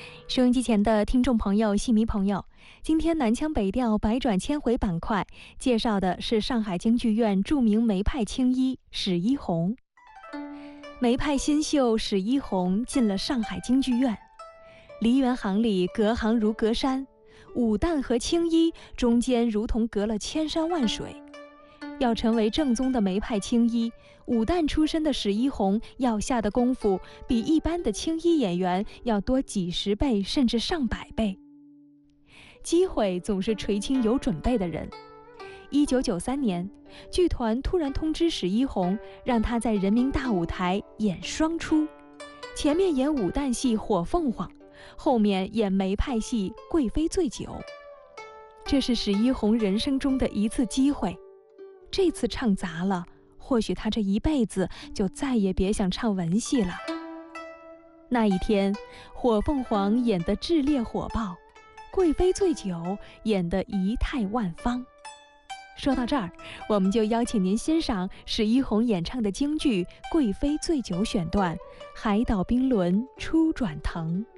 收音机前的听众朋友、戏迷朋友，今天南腔北调百转千回板块介绍的是上海京剧院著名梅派青衣史一红。梅派新秀史一红进了上海京剧院，梨园行里隔行如隔山，武旦和青衣中间如同隔了千山万水。要成为正宗的梅派青衣，武旦出身的史一红要下的功夫比一般的青衣演员要多几十倍甚至上百倍。机会总是垂青有准备的人。1993年，剧团突然通知史一红，让他在人民大舞台演双出，前面演武旦戏《火凤凰》，后面演梅派戏《贵妃醉酒》。这是史一红人生中的一次机会，这次唱砸了，或许他这一辈子就再也别想唱文戏了。那一天，《火凤凰》演得炽烈火爆，《贵妃醉酒》演得仪态万方。说到这儿，我们就邀请您欣赏史一红演唱的京剧《贵妃醉酒》选段《海岛冰轮初转腾》。